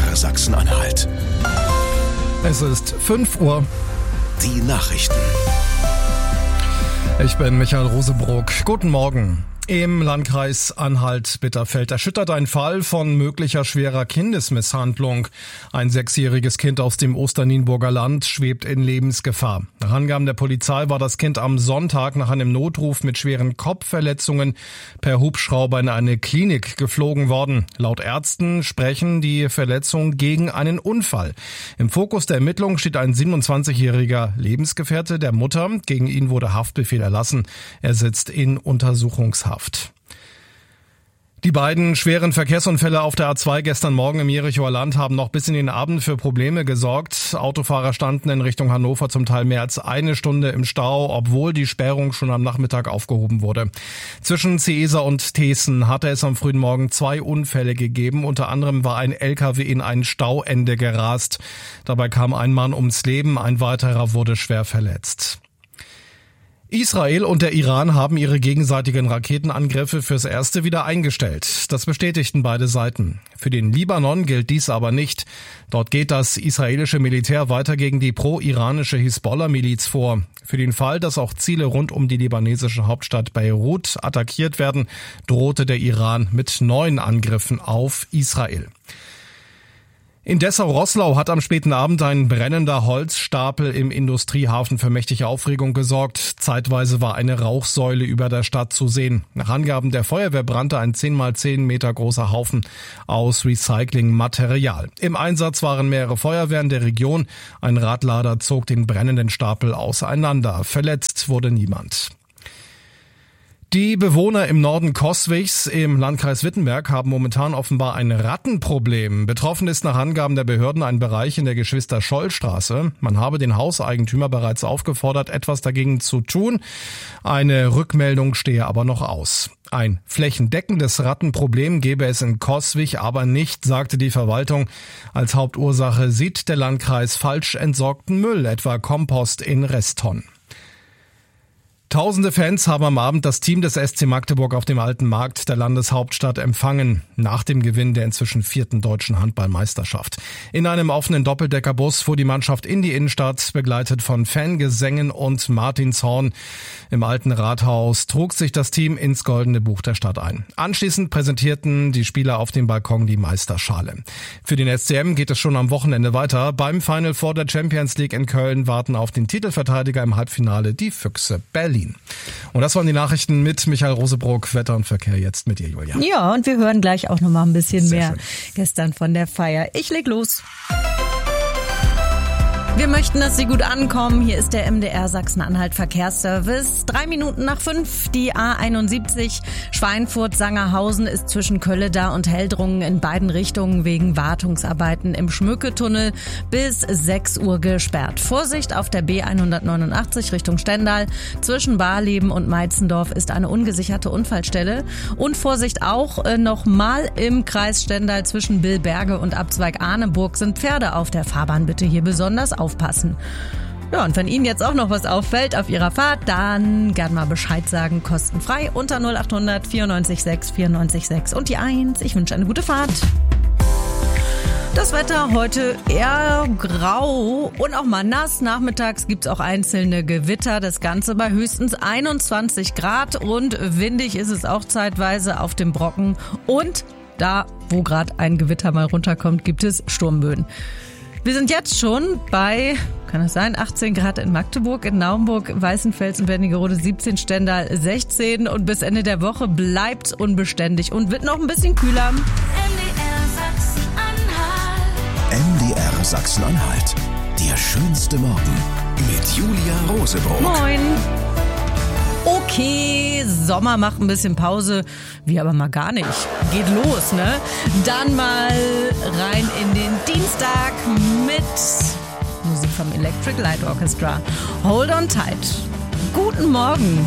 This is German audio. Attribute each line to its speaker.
Speaker 1: MDR Sachsen-Anhalt.
Speaker 2: Es ist 5 Uhr.
Speaker 1: Die Nachrichten.
Speaker 2: Ich bin Michael Rosebrock. Guten Morgen. Im Landkreis Anhalt-Bitterfeld erschüttert ein Fall von möglicher schwerer Kindesmisshandlung. Ein 6-jähriges Kind aus dem Osternienburger Land schwebt in Lebensgefahr. Nach Angaben der Polizei war das Kind am Sonntag nach einem Notruf mit schweren Kopfverletzungen per Hubschrauber in eine Klinik geflogen worden. Laut Ärzten sprechen die Verletzungen gegen einen Unfall. Im Fokus der Ermittlungen steht ein 27-jähriger Lebensgefährte der Mutter. Gegen ihn wurde Haftbefehl erlassen. Er sitzt in Untersuchungshaft. Die beiden schweren Verkehrsunfälle auf der A2 gestern Morgen im Jerichoer Land haben noch bis in den Abend für Probleme gesorgt. Autofahrer standen in Richtung Hannover zum Teil mehr als eine Stunde im Stau, obwohl die Sperrung schon am Nachmittag aufgehoben wurde. Zwischen Ciesa und Thesen hatte es am frühen Morgen 2 Unfälle gegeben. Unter anderem war ein LKW in ein Stauende gerast. Dabei kam ein Mann ums Leben, ein weiterer wurde schwer verletzt. Israel und der Iran haben ihre gegenseitigen Raketenangriffe fürs Erste wieder eingestellt. Das bestätigten beide Seiten. Für den Libanon gilt dies aber nicht. Dort geht das israelische Militär weiter gegen die pro-iranische Hisbollah-Miliz vor. Für den Fall, dass auch Ziele rund um die libanesische Hauptstadt Beirut attackiert werden, drohte der Iran mit neuen Angriffen auf Israel. In Dessau-Roßlau hat am späten Abend ein brennender Holzstapel im Industriehafen für mächtige Aufregung gesorgt. Zeitweise war eine Rauchsäule über der Stadt zu sehen. Nach Angaben der Feuerwehr brannte ein 10x10 Meter großer Haufen aus Recyclingmaterial. Im Einsatz waren mehrere Feuerwehren der Region. Ein Radlader zog den brennenden Stapel auseinander. Verletzt wurde niemand. Die Bewohner im Norden Coswigs im Landkreis Wittenberg haben momentan offenbar ein Rattenproblem. Betroffen ist nach Angaben der Behörden ein Bereich in der Geschwister-Scholl-Straße. Man habe den Hauseigentümer bereits aufgefordert, etwas dagegen zu tun. Eine Rückmeldung stehe aber noch aus. Ein flächendeckendes Rattenproblem gebe es in Coswig aber nicht, sagte die Verwaltung. Als Hauptursache sieht der Landkreis falsch entsorgten Müll, etwa Kompost in Resttonnen. Tausende Fans haben am Abend das Team des SC Magdeburg auf dem Alten Markt der Landeshauptstadt empfangen, nach dem Gewinn der inzwischen 4. deutschen Handballmeisterschaft. In einem offenen Doppeldeckerbus fuhr die Mannschaft in die Innenstadt, begleitet von Fangesängen und Martinshorn. Im Alten Rathaus trug sich das Team ins Goldene Buch der Stadt ein. Anschließend präsentierten die Spieler auf dem Balkon die Meisterschale. Für den SCM geht es schon am Wochenende weiter. Beim Final Four der Champions League in Köln warten auf den Titelverteidiger im Halbfinale die Füchse Berlin. Und das waren die Nachrichten mit Michael Rosebrock. Wetter und Verkehr jetzt mit dir, Julia.
Speaker 3: Ja, und wir hören gleich auch noch mal ein bisschen
Speaker 2: Sehr
Speaker 3: mehr
Speaker 2: schön.
Speaker 3: Gestern von der Feier. Ich leg los. Wir möchten, dass Sie gut ankommen. Hier ist der MDR Sachsen-Anhalt Verkehrsservice. 3 Minuten nach 5, die A71 Schweinfurt-Sangerhausen ist zwischen Kölleda und Heldrungen in beiden Richtungen wegen Wartungsarbeiten im Schmücketunnel bis 6 Uhr gesperrt. Vorsicht auf der B189 Richtung Stendal. Zwischen Barleben und Meitzendorf ist eine ungesicherte Unfallstelle. Und Vorsicht auch nochmal im Kreis Stendal zwischen Billberge und Abzweig Arneburg sind Pferde auf der Fahrbahn. Bitte hier besonders aufpassen. Ja, und wenn Ihnen jetzt auch noch was auffällt auf Ihrer Fahrt, dann gern mal Bescheid sagen, kostenfrei unter 0800 94 6 94 6 und die 1. Ich wünsche eine gute Fahrt. Das Wetter heute eher grau und auch mal nass. Nachmittags gibt's auch einzelne Gewitter. Das Ganze bei höchstens 21 Grad und windig ist es auch zeitweise auf dem Brocken. Und da, wo gerade ein Gewitter mal runterkommt, gibt es Sturmböen. Wir sind jetzt schon bei, kann das sein, 18 Grad in Magdeburg, in Naumburg, Weißenfels und Wernigerode 17, Stendal 16 und bis Ende der Woche bleibt's unbeständig und wird noch ein bisschen kühler.
Speaker 1: MDR Sachsen-Anhalt. Der schönste Morgen mit Julia Rosebrock.
Speaker 3: Moin. Okay, Sommer macht ein bisschen Pause, wie aber mal gar nicht. Geht los, ne? Dann mal rein in den Dienstag mit Musik vom Electric Light Orchestra. Hold on tight. Guten Morgen.